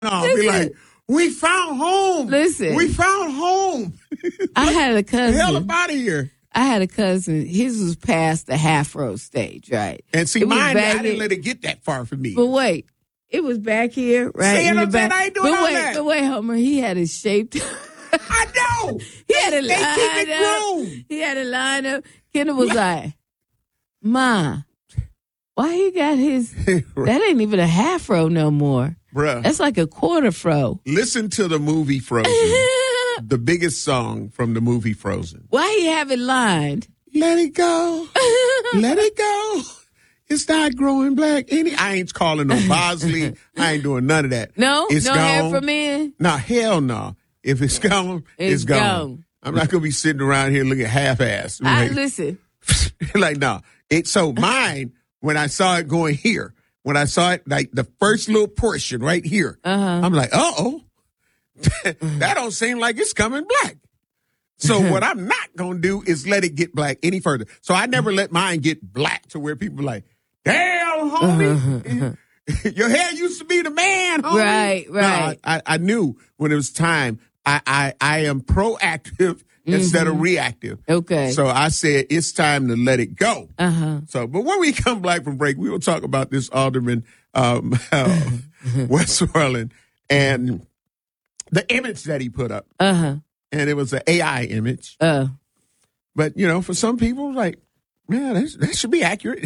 No, be like, we found home. Listen. We found home. I had a cousin. Hell up out of here. I had a cousin. His was past the half-row stage, right? And see, mine, I didn't let it get that far for me. But wait, it was back here, right? See, I'm saying I ain't doing all that. But wait, Homer, he had it shaped. I know. He had it they lined keep it up. groomed. He had it lined up. Kendall was like, Ma, why he got his, that ain't even a half row no more. Bruh. That's like a quarter fro. Listen to the movie Frozen. The biggest song from the movie Frozen. Why he have it lined? Let it go. Let it go. It's not growing black. I ain't calling no Bosley. I ain't doing none of that. No? It's no gone. hair for men? Nah, hell no. If it's gone, it's gone. I'm not going to be sitting around here looking half-assed. Listen. Like, no. So mine, when I saw it going here, when I saw it, like the first little portion right here, I'm like, uh-oh. That don't seem like it's coming black. So what I'm not going to do is let it get black any further. So I never let mine get black to where people are like, damn, homie, your hair used to be the man, homie. Right. No, I knew when it was time. I am proactive instead of reactive. Okay. So I said it's time to let it go. So, but when we come back from break, we will talk about this Alderman Westmoreland and the image that he put up. And it was an AI image. But, for some people, like, man, that should be accurate.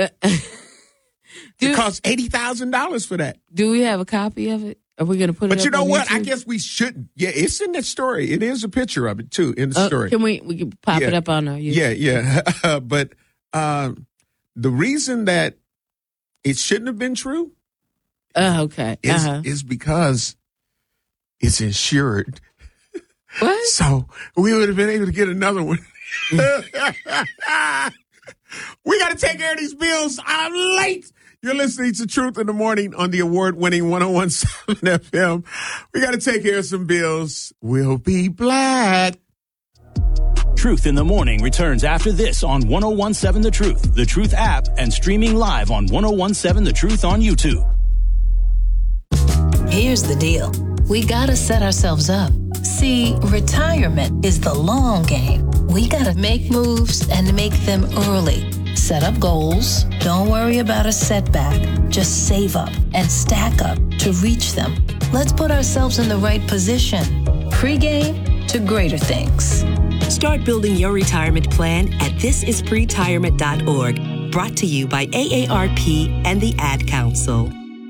It costs $80,000 for that. Do we have a copy of it? Are we going to put it up? But you know on what? YouTube? I guess we shouldn't. Yeah, it's in the story. It is a picture of it, too, in the story. Can we can pop it up on our YouTube? Yeah. But the reason that it shouldn't have been true is because it's insured. What? So we would have been able to get another one. We got to take care of these bills. I'm late. You're listening to Truth in the Morning on the award-winning 101.7 FM. We got to take care of some bills. We'll be black. Truth in the Morning returns after this on 101.7 The Truth, The Truth app, and streaming live on 101.7 The Truth on YouTube. Here's the deal. We gotta set ourselves up. See, retirement is the long game. We gotta make moves and make them early. Set up goals. Don't worry about a setback. Just save up and stack up to reach them. Let's put ourselves in the right position. Pre-game to greater things. Start building your retirement plan at thisispretirement.org. Brought to you by AARP and the Ad Council.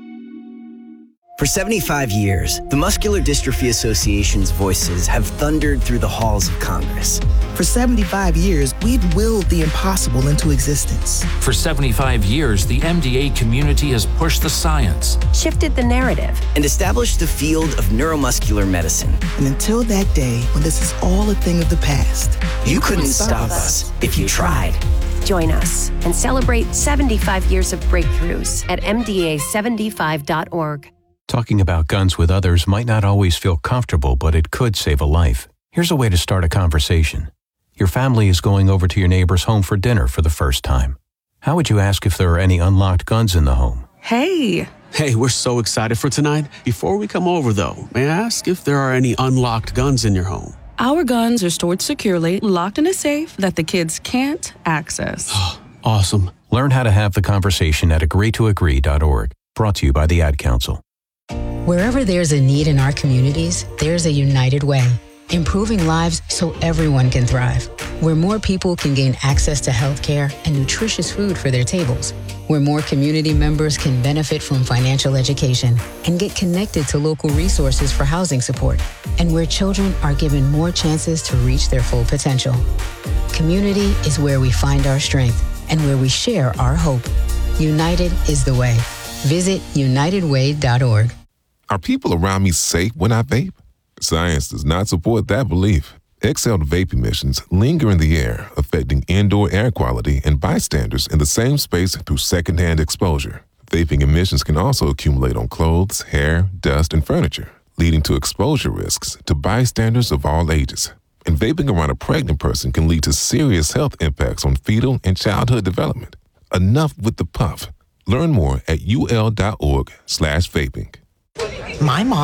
For 75 years, the Muscular Dystrophy Association's voices have thundered through the halls of Congress. For 75 years, we've willed the impossible into existence. For 75 years, the MDA community has pushed the science, shifted the narrative, and established the field of neuromuscular medicine. And until that day, when this is all a thing of the past, you couldn't stop us if you tried. Join us and celebrate 75 years of breakthroughs at MDA75.org. Talking about guns with others might not always feel comfortable, but it could save a life. Here's a way to start a conversation. Your family is going over to your neighbor's home for dinner for the first time. How would you ask if there are any unlocked guns in the home? Hey, we're so excited for tonight. Before we come over, though, may I ask if there are any unlocked guns in your home? Our guns are stored securely, locked in a safe that the kids can't access. Awesome. Learn how to have the conversation at agreetoagree.org. Brought to you by the Ad Council. Wherever there's a need in our communities, there's a United Way, improving lives so everyone can thrive. Where more people can gain access to healthcare and nutritious food for their tables. Where more community members can benefit from financial education and get connected to local resources for housing support. And where children are given more chances to reach their full potential. Community is where we find our strength and where we share our hope. United is the way. Visit unitedway.org. Are people around me safe when I vape? Science does not support that belief. Exhaled vape emissions linger in the air, affecting indoor air quality and bystanders in the same space through secondhand exposure. Vaping emissions can also accumulate on clothes, hair, dust, and furniture, leading to exposure risks to bystanders of all ages. And vaping around a pregnant person can lead to serious health impacts on fetal and childhood development. Enough with the puff. Learn more at ul.org/vaping. My mom